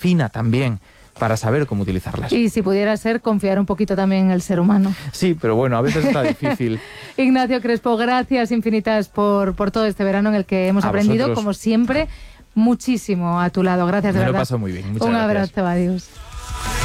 fina también para saber cómo utilizarlas. Y si pudiera ser, confiar un poquito también en el ser humano. Sí, pero bueno, a veces está difícil. Ignacio Crespo, gracias infinitas por todo este verano en el que hemos aprendido, como siempre, muchísimo a tu lado. Gracias, de verdad. Me lo paso muy bien. Muchas gracias. Un abrazo, adiós.